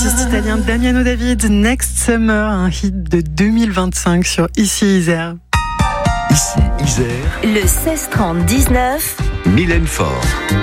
l'artiste italien Damiano David, Next Summer, un hit de 2025 sur Ici Isère. Ici Isère. Le 16-30-19. Mylène Faure.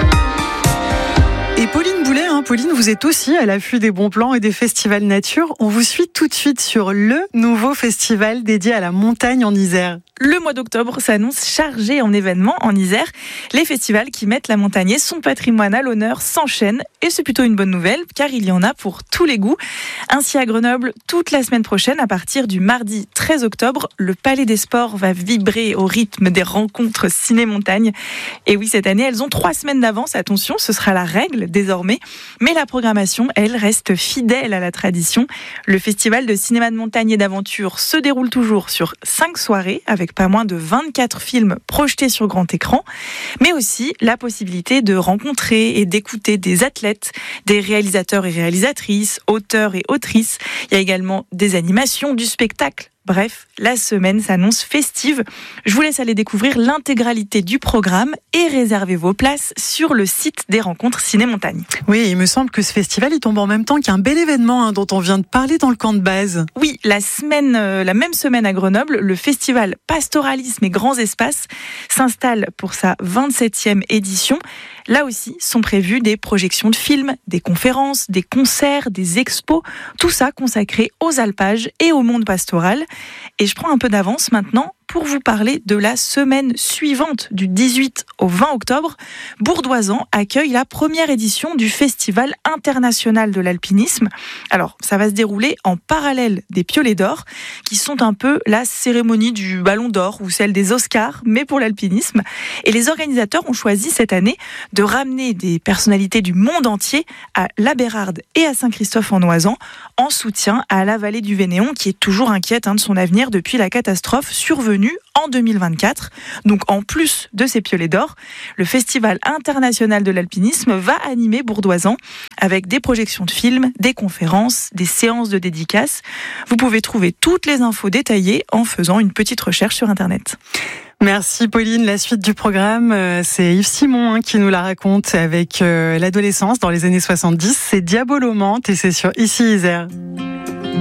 Et Pauline Boulet, Pauline, vous êtes aussi à l'affût des bons plans et des festivals nature. On vous suit tout de suite sur le nouveau festival dédié à la montagne en Isère. Le mois d'octobre s'annonce chargé en événements en Isère. Les festivals qui mettent la montagne et son patrimoine à l'honneur s'enchaînent. Et c'est plutôt une bonne nouvelle, car il y en a pour tous les goûts. Ainsi à Grenoble, toute la semaine prochaine, à partir du mardi 13 octobre, le Palais des Sports va vibrer au rythme des rencontres ciné-montagne. Et oui, cette année, elles ont 3 semaines d'avance. Attention, ce sera la règle désormais. Mais la programmation, elle, reste fidèle à la tradition. Le festival de cinéma de montagne et d'aventure se déroule toujours sur 5 soirées, avec pas moins de 24 films projetés sur grand écran, mais aussi la possibilité de rencontrer et d'écouter des athlètes, des réalisateurs et réalisatrices, auteurs et autrices. Il y a également des animations, du spectacle. Bref, la semaine s'annonce festive. Je vous laisse aller découvrir l'intégralité du programme et réserver vos places sur le site des rencontres Ciné-Montagne. Oui, il me semble que ce festival il tombe en même temps qu'un bel événement dont on vient de parler dans le camp de base. Oui, la même semaine à Grenoble, le festival Pastoralisme et Grands Espaces s'installe pour sa 27e édition. Là aussi sont prévues des projections de films, des conférences, des concerts, des expos, tout ça consacré aux alpages et au monde pastoral. Et je prends un peu d'avance maintenant pour vous parler de la semaine suivante, du 18 au 20 octobre. Bourdoisan accueille la première édition du Festival international de l'alpinisme. Alors, ça va se dérouler en parallèle des Piolets d'or, qui sont un peu la cérémonie du Ballon d'or ou celle des Oscars, mais pour l'alpinisme. Et les organisateurs ont choisi cette année de ramener des personnalités du monde entier à la Bérarde et à Saint-Christophe-en-Oisans, en soutien à la vallée du Vénéon, qui est toujours inquiète de son avenir depuis la catastrophe survenue en 2024. Donc en plus de ces Piolets d'or, le Festival international de l'alpinisme va animer Bourdoisan avec des projections de films, des conférences, des séances de dédicaces. Vous pouvez trouver toutes les infos détaillées en faisant une petite recherche sur Internet. Merci Pauline. La suite du programme, c'est Yves Simon qui nous la raconte avec l'adolescence dans les années 70. C'est Diabolomante et c'est sur Ici Isère.